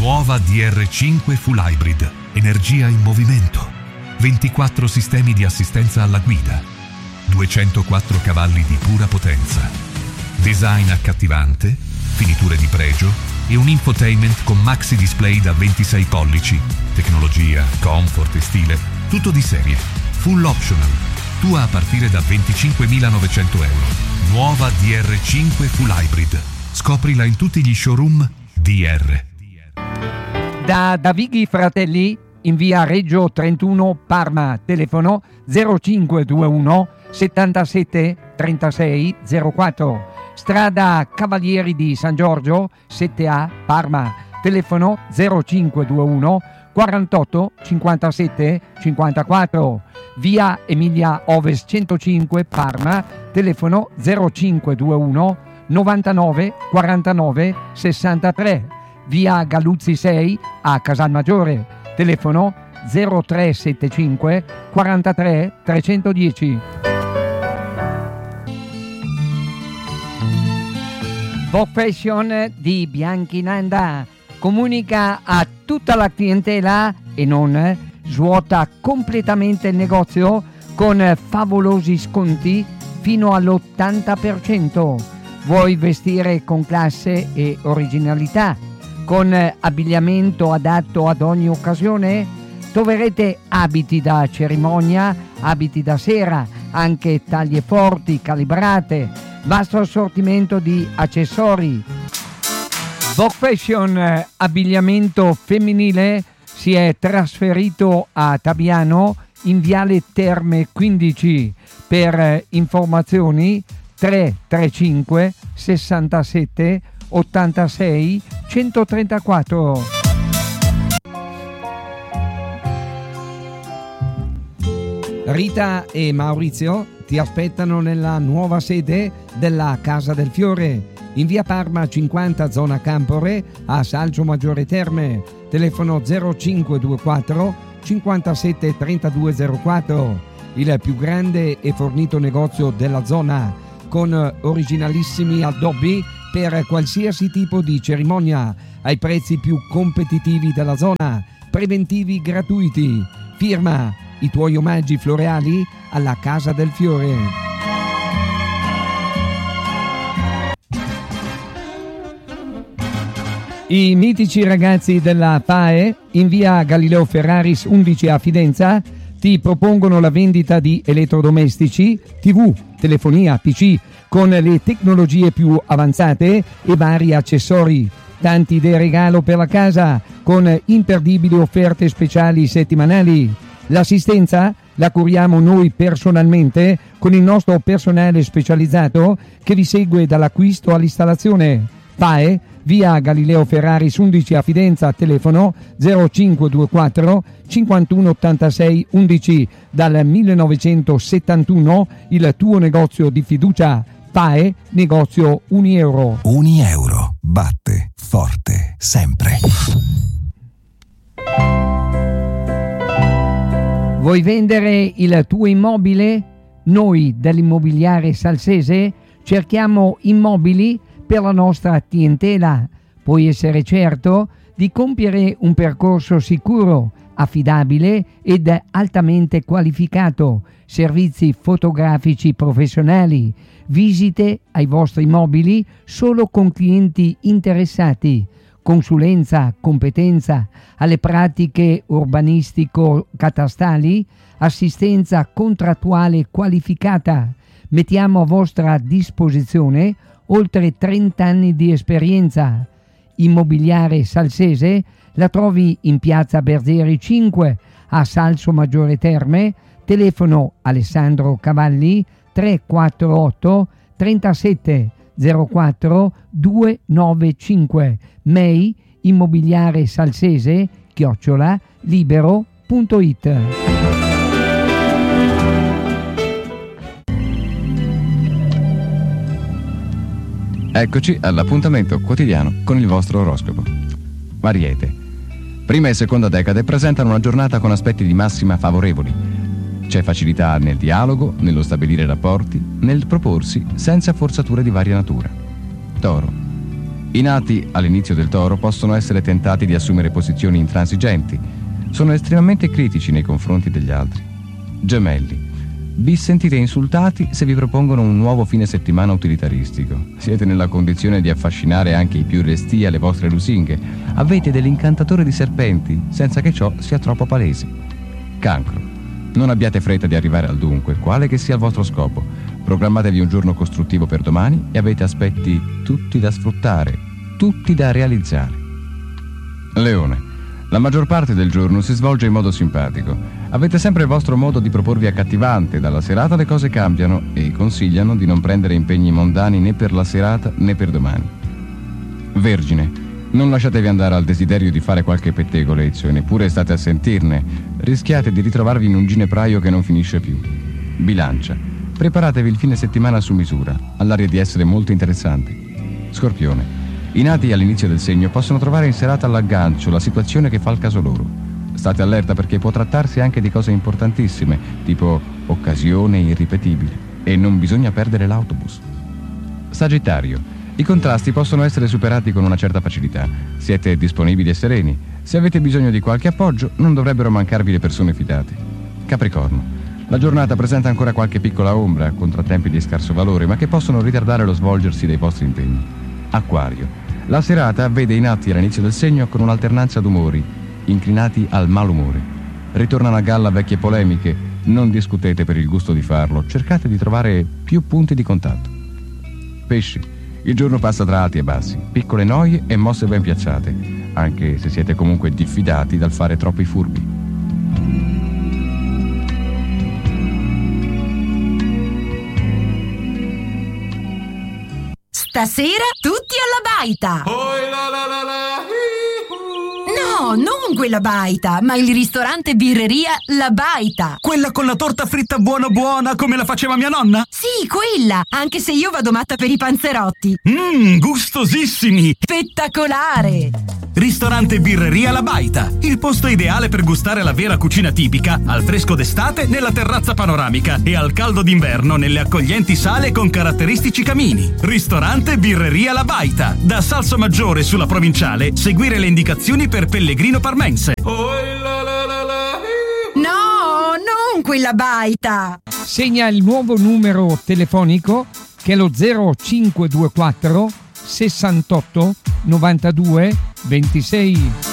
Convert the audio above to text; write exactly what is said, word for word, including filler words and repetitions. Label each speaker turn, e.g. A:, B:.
A: Nuova D R cinque Full Hybrid, energia in movimento, ventiquattro sistemi di assistenza alla guida, duecentoquattro cavalli di pura potenza, design accattivante, finiture di pregio e un infotainment con maxi display da ventisei pollici, tecnologia, comfort e stile, tutto di serie, full optional, tua a partire da venticinquemilanovecento euro. Nuova D R cinque Full Hybrid, scoprila in tutti gli showroom D R.
B: Da Davighi Fratelli in via Reggio trentuno Parma, telefono zero cinque due uno settantasette trentasei zero quattro, strada Cavalieri di San Giorgio sette A Parma, telefono zero cinque due uno quarantotto cinquantasette cinquantaquattro, via Emilia Ovest centocinque Parma, telefono zero cinque due uno novantanove quarantanove sessantatré, via Galluzzi sei a Casalmaggiore, telefono zero tre sette cinque quarantatré trecentodieci. Vogue Fashion di Bianchinanda comunica a tutta la clientela e non svuota completamente il negozio con favolosi sconti fino all'ottanta per cento. Vuoi vestire con classe e originalità, con abbigliamento adatto ad ogni occasione? Troverete abiti da cerimonia, abiti da sera, anche taglie forti, calibrate, vasto assortimento di accessori. Vogue Fashion abbigliamento femminile si è trasferito a Tabiano in viale Terme quindici. Per informazioni tre tre cinque sessantasette ottantasei centotrentaquattro. Rita e Maurizio ti aspettano nella nuova sede della Casa del Fiore in via Parma cinquanta zona Campore a Salso Maggiore Terme, telefono zero cinque due quattro cinquantasette trentadue zero quattro, il più grande e fornito negozio della zona con originalissimi addobbi per qualsiasi tipo di cerimonia ai prezzi più competitivi della zona, preventivi gratuiti. Firma i tuoi omaggi floreali alla Casa del Fiore. I mitici ragazzi della P A E in via Galileo Ferraris undici a Fidenza ti propongono la vendita di elettrodomestici, tivù, telefonia, P C con le tecnologie più avanzate e vari accessori. Tanti idee regalo per la casa con imperdibili offerte speciali settimanali. L'assistenza la curiamo noi personalmente con il nostro personale specializzato che vi segue dall'acquisto all'installazione. P A E, via Galileo Ferraris undici a Fidenza, telefono zero cinque due quattro cinquantuno ottantasei undici. Dal millenovecentosettantuno il tuo negozio di fiducia. P A E, negozio Unieuro.
C: Unieuro batte forte sempre.
B: Vuoi vendere il tuo immobile? Noi dell'Immobiliare Salsese cerchiamo immobili per la nostra clientela. Puoi essere certo di compiere un percorso sicuro, affidabile ed altamente qualificato, servizi fotografici professionali, visite ai vostri immobili solo con clienti interessati, consulenza, competenza alle pratiche urbanistico-catastali, assistenza contrattuale qualificata. Mettiamo a vostra disposizione oltre trenta anni di esperienza. Immobiliare Salsese la trovi in piazza Berzeri cinque a Salso Maggiore Terme, telefono Alessandro Cavalli tre quattro otto trentasette zero quattro duecentonovantacinque, mail immobiliare salsese chiocciola libero punto it.
D: Eccoci all'appuntamento quotidiano con il vostro oroscopo. Ariete. Prima e seconda decade presentano una giornata con aspetti di massima favorevoli. C'è facilità nel dialogo, nello stabilire rapporti, nel proporsi senza forzature di varia natura. Toro. I nati all'inizio del Toro possono essere tentati di assumere posizioni intransigenti. Sono estremamente critici nei confronti degli altri. Gemelli. Vi sentite insultati se vi propongono un nuovo fine settimana utilitaristico. Siete nella condizione di affascinare anche i più restii alle vostre lusinghe. Avete dell'incantatore di serpenti, senza che ciò sia troppo palese. Cancro. Non abbiate fretta di arrivare al dunque, quale che sia il vostro scopo. Programmatevi un giorno costruttivo per domani e avete aspetti tutti da sfruttare, tutti da realizzare. Leone. La maggior parte del giorno si svolge in modo simpatico. Avete sempre il vostro modo di proporvi accattivante. Dalla serata le cose cambiano e consigliano di non prendere impegni mondani né per la serata né per domani. Vergine. Non lasciatevi andare al desiderio di fare qualche pettegolezzo e neppure state a sentirne. Rischiate di ritrovarvi in un ginepraio che non finisce più. Bilancia. Preparatevi il fine settimana su misura, all'aria di essere molto interessanti. Scorpione. I nati all'inizio del segno possono trovare in serata all'aggancio la situazione che fa il caso loro. State allerta perché può trattarsi anche di cose importantissime, tipo occasione irripetibile, e non bisogna perdere l'autobus. Sagittario. I contrasti possono essere superati con una certa facilità. Siete disponibili e sereni. Se avete bisogno di qualche appoggio, non dovrebbero mancarvi le persone fidate. Capricorno. La giornata presenta ancora qualche piccola ombra, contrattempi di scarso valore, ma che possono ritardare lo svolgersi dei vostri impegni. Acquario. La serata vede i nati all'inizio del segno con un'alternanza d'umori, inclinati al malumore. Ritornano a galla vecchie polemiche, non discutete per il gusto di farlo, cercate di trovare più punti di contatto. Pesci. Il giorno passa tra alti e bassi, piccole noie e mosse ben piazzate, anche se siete comunque diffidati dal fare troppi furbi.
E: Stasera tutti alla baita!
F: Oh, la, la, la, la.
E: No, non quella baita, ma il ristorante birreria La Baita.
F: Quella con la torta fritta buona buona come la faceva mia nonna?
E: Sì, quella, anche se io vado matta per i panzerotti.
F: Mmm, gustosissimi!
E: Spettacolare!
F: Ristorante birreria La Baita, il posto ideale per gustare la vera cucina tipica, al fresco d'estate nella terrazza panoramica e al caldo d'inverno nelle accoglienti sale con caratteristici camini. Ristorante birreria La Baita, da Salsomaggiore sulla provinciale, seguire le indicazioni per Pellegrino Parmense. Oh, la, la, la, la.
E: No, non quella baita!
B: Segna il nuovo numero telefonico che è lo zero cinque due quattro sessantotto novantadue ventisei.